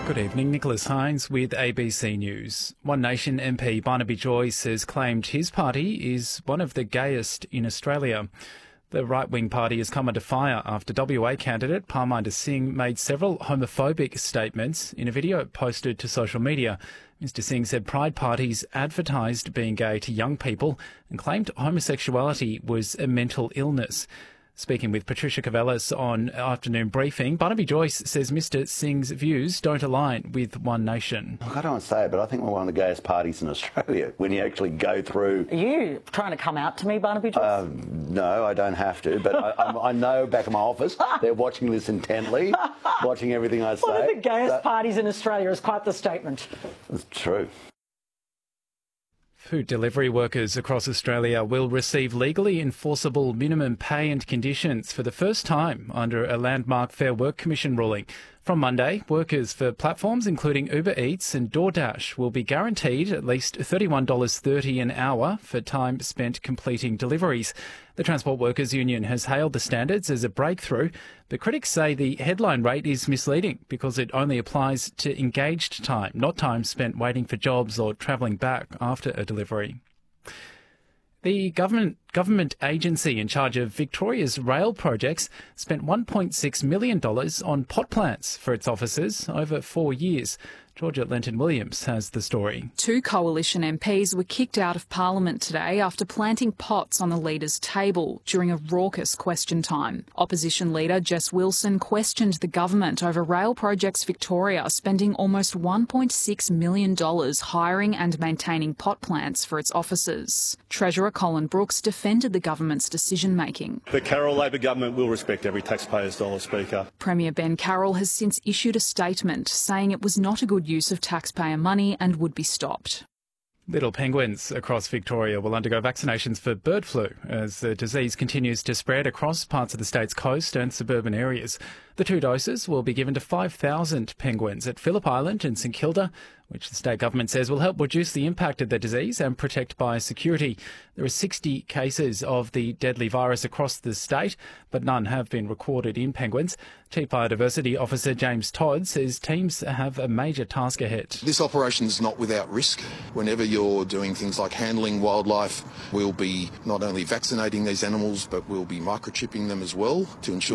Good evening, Nicholas Hines with ABC News. One Nation MP Barnaby Joyce has claimed his party is one of the gayest in Australia. The right-wing party has come under fire after WA candidate Parminder Singh made several homophobic statements in a video posted to social media. Mr Singh said Pride parties advertised being gay to young people and claimed homosexuality was a mental illness. Speaking with Patricia Cavellis on Afternoon Briefing, Barnaby Joyce says Mr Singh's views don't align with One Nation. Look, I don't want to say it, but I think we're one of the gayest parties in Australia when you actually go through... Are you trying to come out to me, Barnaby Joyce? No, I don't have to, but I know back in my office they're watching this intently, watching everything I say. One of the gayest parties in Australia is quite the statement. It's true. Food delivery workers across Australia will receive legally enforceable minimum pay and conditions for the first time under a landmark Fair Work Commission ruling. From Monday, workers for platforms including Uber Eats and DoorDash will be guaranteed at least $31.30 an hour for time spent completing deliveries. The Transport Workers Union has hailed the standards as a breakthrough, but critics say the headline rate is misleading because it only applies to engaged time, not time spent waiting for jobs or travelling back after a delivery. The government agency in charge of Victoria's rail projects spent $1.6 million on pot plants for its officers over 4 years. Georgia Lenton-Williams has the story. 2 coalition MPs were kicked out of Parliament today after planting pots on the leader's table during a raucous question time. Opposition leader Jess Wilson questioned the government over Rail Projects Victoria spending almost $1.6 million hiring and maintaining pot plants for its officers. Treasurer Colin Brooks defended the government's decision-making. The Carroll Labor government will respect every taxpayer's dollar, Speaker. Premier Ben Carroll has since issued a statement saying it was not a good use of taxpayer money and would be stopped. Little penguins across Victoria will undergo vaccinations for bird flu as the disease continues to spread across parts of the state's coast and suburban areas. The 2 doses will be given to 5,000 penguins at Phillip Island and St Kilda, which the state government says will help reduce the impact of the disease and protect biosecurity. There are 60 cases of the deadly virus across the state, but none have been recorded in penguins. Chief Biodiversity Officer James Todd says teams have a major task ahead. This operation is not without risk. Whenever you're doing things like handling wildlife, we'll be not only vaccinating these animals, but we'll be microchipping them as well to ensure